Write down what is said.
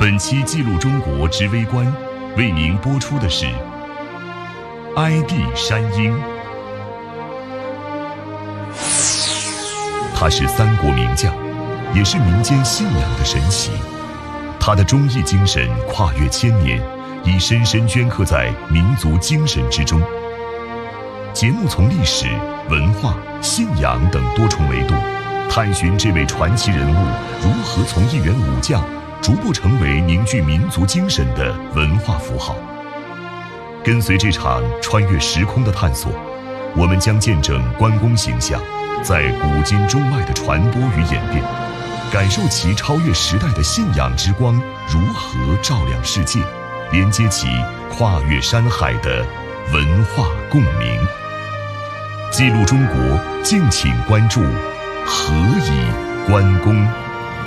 本期记录中国之微观为您播出的是哀帝山鹰。他是三国名将，也是民间信仰的神奇。他的忠义精神跨越千年，已深深镌刻在民族精神之中。节目从历史、文化、信仰等多重维度，探寻这位传奇人物如何从一员武将逐步成为凝聚民族精神的文化符号。跟随这场穿越时空的探索，我们将见证关公形象在古今中外的传播与演变，感受其超越时代的信仰之光如何照亮世界，连接起跨越山海的文化共鸣。记录中国，敬请关注何以关公。